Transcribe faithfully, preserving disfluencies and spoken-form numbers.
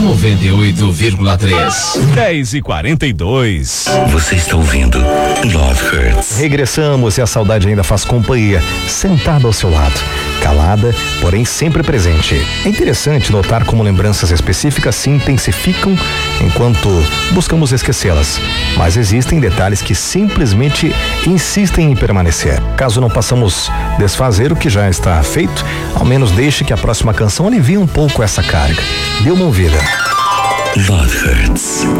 noventa e oito vírgula três. dez e quarenta e dois. Você está ouvindo Love Hurts. Regressamos e a saudade ainda faz companhia, sentada ao seu lado, calada, porém sempre presente. É interessante notar como lembranças específicas se intensificam enquanto buscamos esquecê-las, mas existem detalhes que simplesmente insistem em permanecer. Caso não possamos desfazer o que já está feito, ao menos deixe que a próxima canção alivie um pouco essa carga. Dê uma ouvida. Love Hurts.